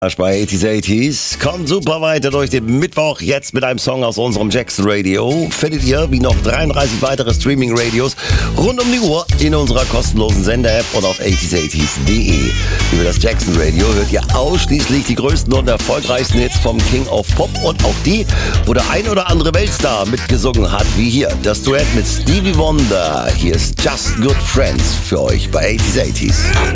Bei 80s kommt super weiter durch den Mittwoch, jetzt mit einem Song aus unserem Jackson Radio. Findet ihr wie noch 33 weitere Streaming-Radios rund um die Uhr in unserer kostenlosen Sender-App und auf 80s.de. Über das Jackson Radio hört ihr ausschließlich die größten und erfolgreichsten Hits vom King of Pop und auch die, wo der ein oder andere Weltstar mitgesungen hat, wie hier das Duett mit Stevie Wonder. Hier ist Just Good Friends für euch bei 80s.